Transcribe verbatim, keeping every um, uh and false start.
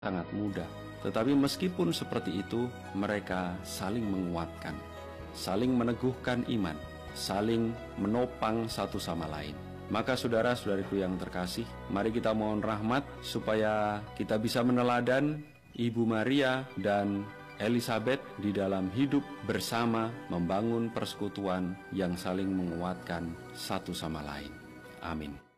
sangat mudah. Tetapi meskipun seperti itu, mereka saling menguatkan, saling meneguhkan iman, saling menopang satu sama lain. Maka saudara-saudariku yang terkasih, mari kita mohon rahmat supaya kita bisa meneladan Ibu Maria dan Elizabeth di dalam hidup bersama membangun persekutuan yang saling menguatkan satu sama lain. Amin.